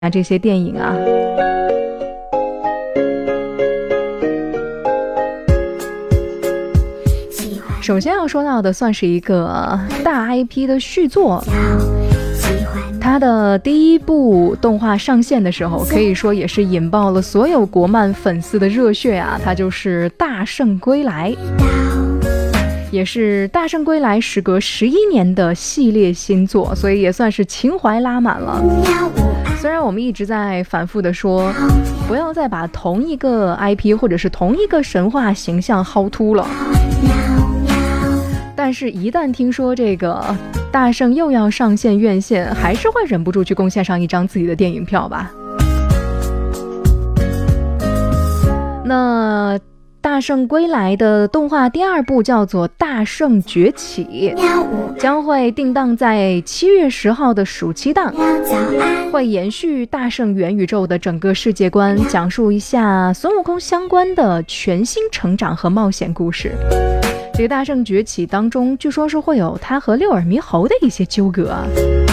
这些电影啊。首先要说到的算是一个大 IP 的续作，它的第一部动画上线的时候，可以说也是引爆了所有国漫粉丝的热血啊，它就是《大圣归来》，也是《大圣归来》时隔11年的系列新作，所以也算是情怀拉满了。虽然我们一直在反复的说，不要再把同一个 IP 或者是同一个神话形象薅秃了，但是一旦听说这个大圣又要上线院线，还是会忍不住去贡献上一张自己的电影票吧。那大圣归来的动画第二部叫做大圣崛起，将会定档在7月10号的暑期档，会延续大圣元宇宙的整个世界观，讲述一下孙悟空相关的全新成长和冒险故事。这个大圣崛起当中，据说是会有他和六耳猕猴的一些纠葛啊。